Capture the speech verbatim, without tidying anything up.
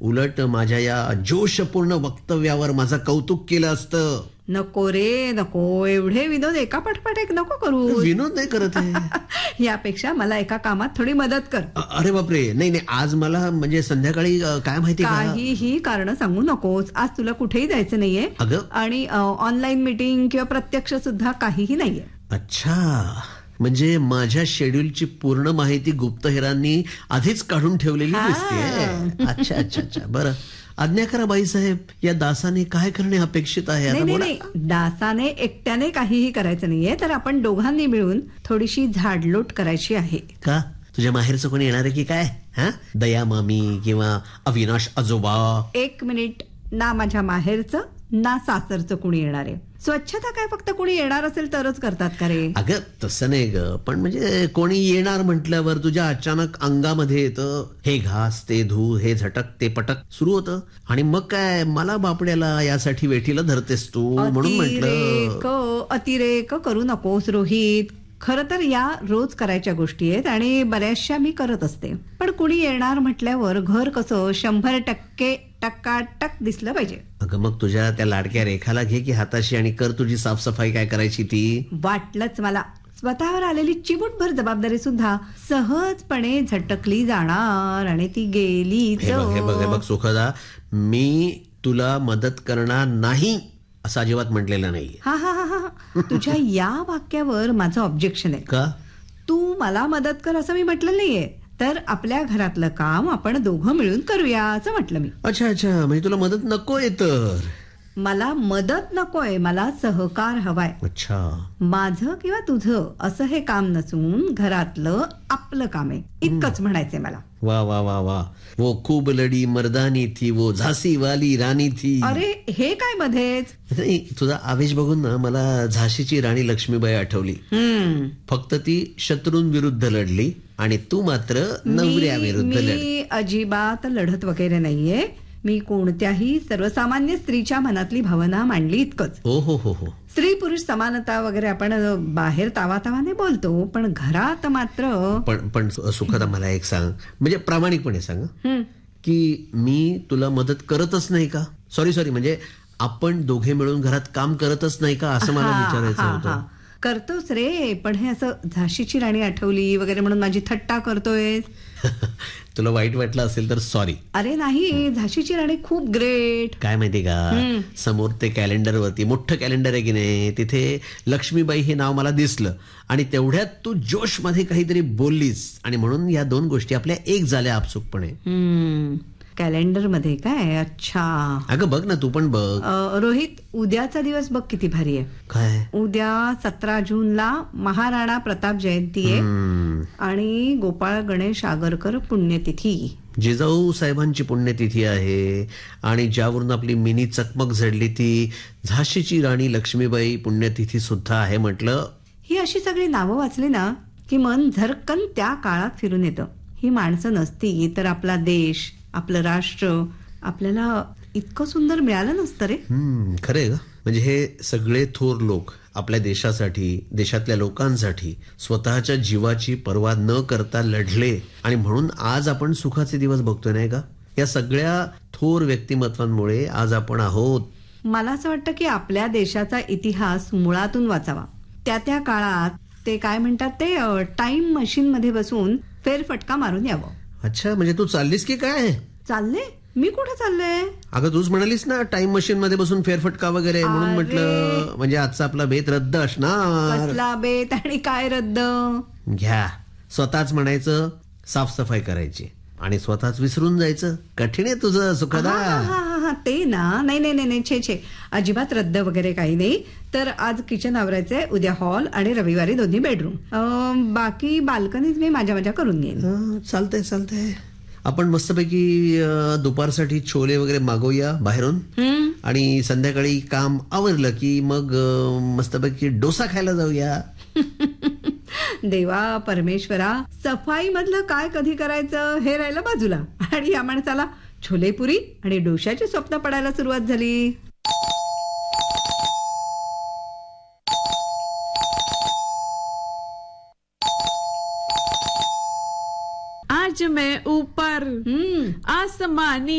उलट माझ्या या जोशपूर्ण वक्तव्यावर माझं कौतुक केलं असतं. नको रे नको, एवढे विनोद एका पाठपाठ एक नको करू. विनोद नाही करत आहे. यापेक्षा मला एका कामात थोडी मदत कर. अरे बापरे, नाही नाही, आज मला म्हणजे संध्याकाळी काय माहिती, काहीही कारण सांगू नकोस. आज तुला कुठेही जायचं नाहीये आणि ऑनलाईन मीटिंग किंवा प्रत्यक्ष सुद्धा काहीही नाहीये. अच्छा, म्हणजे माझ्या शेड्यूलची पूर्ण माहिती गुप्तहेरांनी आधीच काढून ठेवलेली दिसते. अच्छा अच्छा अच्छा, बरं. आज्ञा करा बाईसाहेब, या दासाने काय करणे अपेक्षित आहे? नाही नाही, दासाने एकट्याने काहीही करायचं नाहीये, तर आपण दोघांनी मिळून थोडीशी झाडलोट करायची आहे. का तुझ्या माहेरचं कोणी येणार आहे की काय? हा, दया मामी किंवा अविनाश आजोबा? एक मिनिट, ना माझ्या माहेरचं ना सासरचं कुणी येणार आहे. स्वच्छता काय फक्त कुणी येणार असेल तरच करतात का रे? अगं तसं नाही ग, पण म्हणजे कोणी येणार म्हटल्यावर तुझ्या अचानक अंगामध्ये येतं हे घास ते धू, हे झटक ते पटक सुरू होतं, आणि मग काय मला बापड्याला यासाठी वेठीला धरतेस तू, म्हणून म्हटलं. अतिरेक करू नकोस रोहित. खरं तर या रोज करायच्या गोष्टी आहेत आणि बऱ्याचशा मी करत असते, पण कुणी येणार म्हटल्यावर घर कसं शंभर टक्के टक्काटक दिसलं पाहिजे. अगं मग तुझ्या त्या लाडक्या रेखाला घे की हाताशी आणि कर तुझी साफसफाई काय करायची ती. वाटलंच मला. स्वतःवर आलेली चिमूटभर जबाबदारी सुद्धा सहजपणे झटकली जाणार आणि ती गेली. हे बघ बघ सुखदा, मी तुला मदत करणार नाही असं अजिबात म्हटलेलं नाही. हा हा हा हा तुझ्या या वाक्यावर माझं ऑब्जेक्शन आहे. का? तू मला मदत कर असं मी म्हटलं नाहीये, तर आपल्या घरातलं काम आपण दोघं मिळून करूया असं म्हटलं मी. अच्छा अच्छा, म्हणजे तुला मदत नकोय? तर मला मदत नकोय, मला सहकार हवाय. अच्छा, माझं किंवा तुझं असं हे काम नसून घरातलं आपलं काम आहे इतकंच म्हणायचंय मला. वा वा वा वा, वो खूब लडी मर्दानी थी, वो झाशी वाली राणी थी. अरे हे काय मध्येच? तुझा आवेश बघून ना मला झाशीची राणी लक्ष्मीबाई आठवली. फक्त ती शत्रूंविरुद्ध लढली आणि तू मात्र नवऱ्याविरुद्ध लढली. मी अजिबात लढत वगैरे नाहीये. मी कोणत्याही सर्वसामान्य स्त्रीच्या मनातली भावना मांडली इतकंच. हो हो हो हो, स्त्री पुरुष समानता वगैरे आपण बाहेर तावातावाने बोलतो, पण घरात मात्र. पण पण सुखदा मला एक सांग, म्हणजे प्रामाणिकपणे सांग की मी तुला मदत करतच नाही का? सॉरी सॉरी म्हणजे आपण दोघे मिळून घरात काम करतच नाही का असं मला विचारायचं होतं. करतोस रे, पण हे असं झाशीची राणी आठवली वगैरे म्हणून माझी थट्टा करतोय. तुला वाईट वाटलं असेल तर सॉरी. अरे नाही, झाशीची राणी खूप ग्रेट. काय माहिती का, समोर ते कॅलेंडर वरती मोठं कॅलेंडर आहे की नाही, तिथे लक्ष्मीबाई हे नाव मला दिसलं आणि तेवढ्यात तू जोश मध्ये काहीतरी बोललीस आणि म्हणून या दोन गोष्टी आपल्या एक झाल्या आपसुकपणे. कॅलेंडर मध्ये काय? अच्छा, अगं बघ ना, तू पण बघ. रोहित, उद्याचा दिवस बघ किती भारी आहे. काय? उद्या सतरा जूनला महाराणा प्रताप जयंती आहे आणि गोपाळ गणेश आगरकर पुण्यतिथी. जिजाऊ साहेबांची पुण्यतिथी आहे आणि ज्यावरून आपली मिनी चकमक झडली ती झाशीची राणी लक्ष्मीबाई पुण्यतिथी सुद्धा आहे. म्हटलं ही अशी सगळी नावं वाचली ना की मन झरकन त्या काळात फिरून येतं. ही माणसं नसती तर आपला देश, आपलं राष्ट्र आपल्याला इतकं सुंदर मिळालं नसतं रे. हम्म, खरंय ग. म्हणजे हे सगळे थोर लोक आपल्या देशासाठी, देशातल्या लोकांसाठी स्वतःच्या जीवाची पर्वा न करता लढले आणि म्हणून आज आपण सुखाचे दिवस बघतोय नाही का. या सगळ्या थोर व्यक्तिमत्वांमुळे आज आपण आहोत. मला असं वाटतं की आपल्या देशाचा इतिहास मुळातून वाचावा. त्या त्या काळात ते काय म्हणतात ते टाइम मशीन मध्ये बसून फेरफटका मारून यावं. अच्छा, म्हणजे तू चाललीस की काय? चालले? मी कुठे चालले? अगं तूच म्हणालीस ना टाइम मशीन मध्ये बसून फेरफटका वगैरे, म्हणून म्हटलं म्हणजे आजचा आपला बेत रद्द असणार. कसला बेत आणि काय रद्द? घ्या, स्वतःच म्हणायचं साफसफाई करायची आणि स्वतःच विसरून जायचं. कठीण आहे तुझं सुखदा. ते ना, नाही नाही नाही छे छे, अजिबात रद्द वगैरे काही नाही. तर आज किचन आवरायचंय, उद्या हॉल आणि रविवारी दोन्ही बेडरूम. बाकी बाल्कनीज मी माझ्या माझ्या करून येईन. चालतंय चालतंय. आपण मस्तपैकी दुपारसाठी छोले वगैरे मागवूया बाहेरून आणि संध्याकाळी काम आवरलं की मग मस्तपैकी डोसा खायला जाऊया. देवा परमेश्वरा, सफाई मधलं काय कधी करायचं हे राहिलं बाजूला आणि या माणसाला छोलेपुरी आणि डोशाची स्वप्न पडायला सुरुवात झाली. आज मैं ऊपर आसमानी